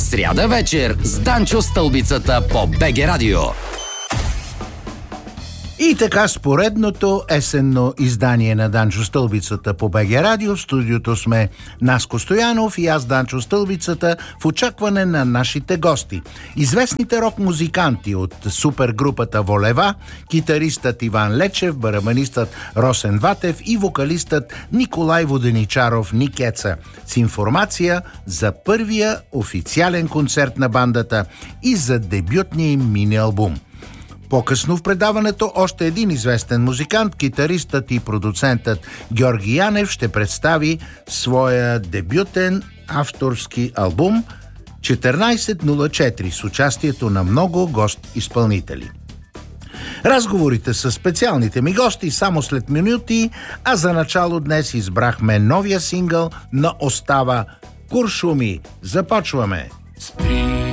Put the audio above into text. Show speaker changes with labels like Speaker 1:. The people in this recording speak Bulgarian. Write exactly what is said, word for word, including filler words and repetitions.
Speaker 1: Сряда вечер с Данчо Стълбицата по БГ Радио.
Speaker 2: И така с поредното есенно издание на Данчо Стълбицата по БГ Радио. В студиото сме Наско Стоянов и аз, Данчо Стълбицата, в очакване на нашите гости. Известните рок-музиканти от супергрупата Волева, китаристът Иван Лечев, барабанистът Росен Ватев и вокалистът Николай Воденичаров Никеца. С информация за първия официален концерт на бандата и за дебютния им мини-албум. По-късно в предаването още един известен музикант, китаристът и продуцентът Георги Янев ще представи своя дебютен авторски албум четиринайсет нула четири с участието на много гост-изпълнители. Разговорите с специалните ми гости само след минути, а за начало днес избрахме новия сингъл на Остава «Куршуми». Започваме!
Speaker 3: Спри